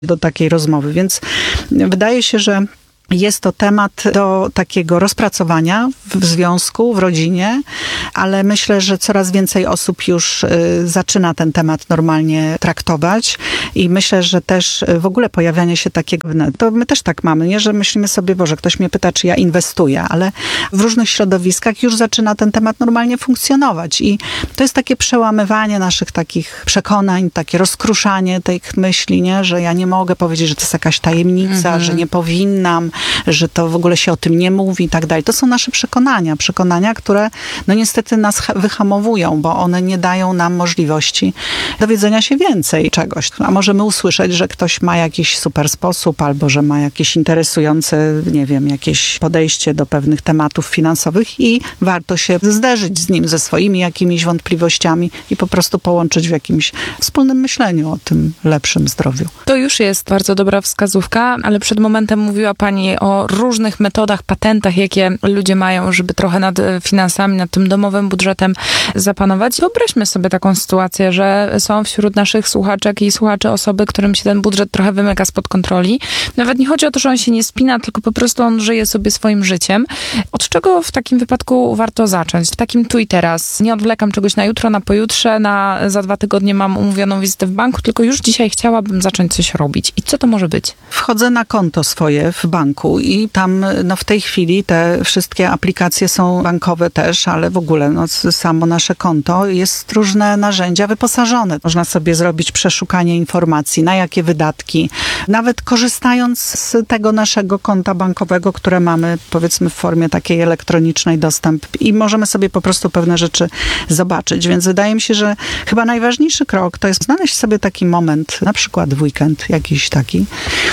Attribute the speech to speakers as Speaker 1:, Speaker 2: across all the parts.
Speaker 1: do takiej rozmowy. Więc wydaje się, że jest to temat do takiego rozpracowania w związku, w rodzinie, ale myślę, że coraz więcej osób już zaczyna ten temat normalnie traktować i myślę, że też w ogóle pojawianie się takiego, to my też tak mamy, nie? Że myślimy sobie, Boże, ktoś mnie pyta, czy ja inwestuję, ale w różnych środowiskach już zaczyna ten temat normalnie funkcjonować i to jest takie przełamywanie naszych takich przekonań, takie rozkruszanie tych myśli, nie? Że ja nie mogę powiedzieć, że to jest jakaś tajemnica, że nie powinnam, że to w ogóle się o tym nie mówi i tak dalej. To są nasze przekonania, które no niestety nas wyhamowują, bo one nie dają nam możliwości dowiedzenia się więcej czegoś. A możemy usłyszeć, że ktoś ma jakiś super sposób, albo że ma jakieś interesujące, nie wiem, jakieś podejście do pewnych tematów finansowych i warto się zderzyć z nim, ze swoimi jakimiś wątpliwościami i po prostu połączyć w jakimś wspólnym myśleniu o tym lepszym zdrowiu.
Speaker 2: To już jest bardzo dobra wskazówka, ale przed momentem mówiła Pani o różnych metodach, patentach, jakie ludzie mają, żeby trochę nad finansami, nad tym domowym budżetem zapanować. Wyobraźmy sobie taką sytuację, że są wśród naszych słuchaczek i słuchaczy osoby, którym się ten budżet trochę wymyka spod kontroli. Nawet nie chodzi o to, że on się nie spina, tylko po prostu on żyje sobie swoim życiem. Od czego w takim wypadku warto zacząć? W takim tu i teraz. Nie odwlekam czegoś na jutro, na pojutrze, za 2 tygodnie mam umówioną wizytę w banku, tylko już dzisiaj chciałabym zacząć coś robić. I co to może być?
Speaker 1: Wchodzę na konto swoje w banku i tam no w tej chwili te wszystkie aplikacje są bankowe też, ale w ogóle no, samo nasze konto jest różne narzędzia wyposażone. Można sobie zrobić przeszukanie informacji, na jakie wydatki. Nawet korzystając z tego naszego konta bankowego, które mamy powiedzmy w formie takiej elektronicznej dostęp i możemy sobie po prostu pewne rzeczy zobaczyć. Więc wydaje mi się, że chyba najważniejszy krok to jest znaleźć sobie taki moment, na przykład w weekend jakiś taki,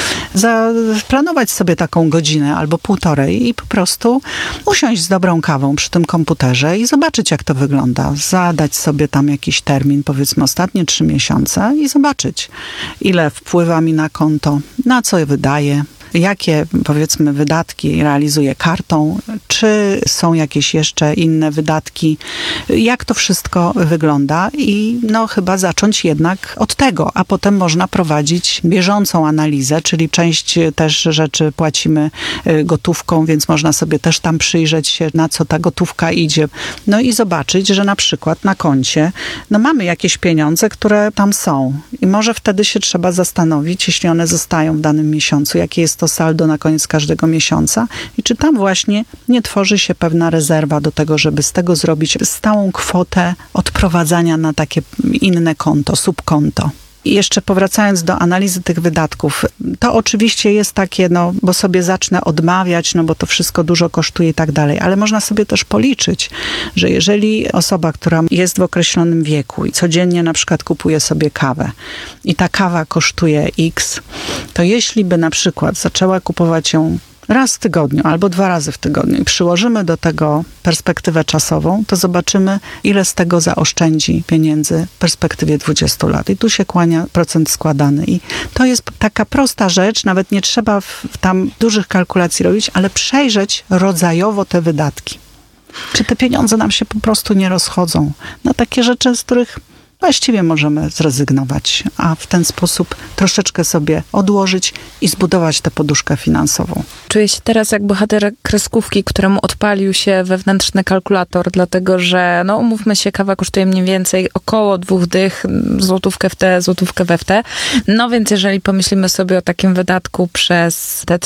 Speaker 1: zaplanować sobie taką godzinę albo półtorej i po prostu usiąść z dobrą kawą przy tym komputerze i zobaczyć, jak to wygląda. Zadać sobie tam jakiś termin, powiedzmy ostatnie 3 miesiące i zobaczyć, ile wpływa mi na konto, na co je wydaję, jakie, powiedzmy, wydatki realizuję kartą, czy są jakieś jeszcze inne wydatki, jak to wszystko wygląda i no chyba zacząć jednak od tego, a potem można prowadzić bieżącą analizę, czyli część też rzeczy płacimy gotówką, więc można sobie też tam przyjrzeć się, na co ta gotówka idzie, no i zobaczyć, że na przykład na koncie, no mamy jakieś pieniądze, które tam są i może wtedy się trzeba zastanowić, jeśli one zostają w danym miesiącu, jakie jest to saldo na koniec każdego miesiąca i czy tam właśnie nie tworzy się pewna rezerwa do tego, żeby z tego zrobić stałą kwotę odprowadzania na takie inne konto, subkonto. I jeszcze powracając do analizy tych wydatków, to oczywiście jest takie, no, bo sobie zacznę odmawiać, no bo to wszystko dużo kosztuje i tak dalej, ale można sobie też policzyć, że jeżeli osoba, która jest w określonym wieku i codziennie na przykład kupuje sobie kawę i ta kawa kosztuje X, to jeśli by na przykład zaczęła kupować ją raz w tygodniu albo 2 razy w tygodniu i przyłożymy do tego perspektywę czasową, to zobaczymy, ile z tego zaoszczędzi pieniędzy w perspektywie 20 lat. I tu się kłania procent składany. I to jest taka prosta rzecz, nawet nie trzeba tam dużych kalkulacji robić, ale przejrzeć rodzajowo te wydatki. Czy te pieniądze nam się po prostu nie rozchodzą na takie rzeczy, z których właściwie możemy zrezygnować, a w ten sposób troszeczkę sobie odłożyć i zbudować tę poduszkę finansową.
Speaker 2: Czuję się teraz jak bohater kreskówki, któremu odpalił się wewnętrzny kalkulator, dlatego że, no umówmy się, kawa kosztuje mniej więcej około 2 dych, złotówkę w tę, złotówkę we w tę. No więc jeżeli pomyślimy sobie o takim wydatku przez te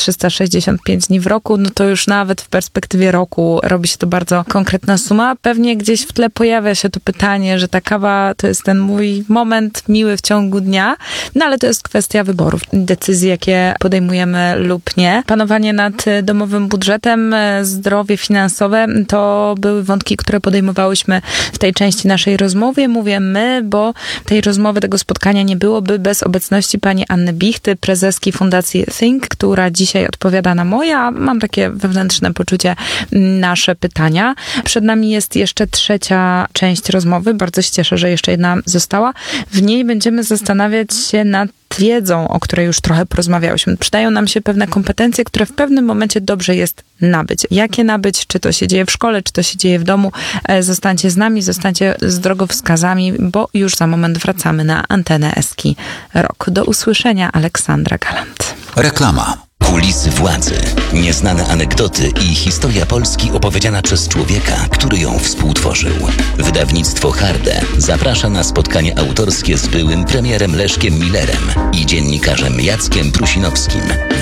Speaker 2: 365 dni w roku, no to już nawet w perspektywie roku robi się to bardzo konkretna suma. Pewnie gdzieś w tle pojawia się to pytanie, że ta kawa to jest ten mój moment miły w ciągu dnia, no ale to jest kwestia wyborów, decyzji, jakie podejmujemy lub nie. Panowanie nad domowym budżetem, zdrowie finansowe, to były wątki, które podejmowałyśmy w tej części naszej rozmowy. Mówię my, bo tej rozmowy, tego spotkania nie byłoby bez obecności pani Anny Bichty, prezeski Fundacji Think, która dzisiaj odpowiada na moje, a mam takie wewnętrzne poczucie, nasze pytania. Przed nami jest jeszcze 3. część rozmowy. Bardzo się cieszę, że jeszcze jedna nam została. W niej będziemy zastanawiać się nad wiedzą, o której już trochę porozmawiałyśmy. Przydają nam się pewne kompetencje, które w pewnym momencie dobrze jest nabyć. Jakie nabyć? Czy to się dzieje w szkole, czy to się dzieje w domu? Zostańcie z nami, zostańcie z drogowskazami, bo już za moment wracamy na antenę Eski Rock. Do usłyszenia, Aleksandra Galant.
Speaker 3: Reklama.
Speaker 4: Kulisy władzy, nieznane anegdoty i historia Polski opowiedziana przez człowieka, który ją współtworzył. Wydawnictwo Harde zaprasza na spotkanie autorskie z byłym premierem Leszkiem Millerem i dziennikarzem Jackiem Prusinowskim.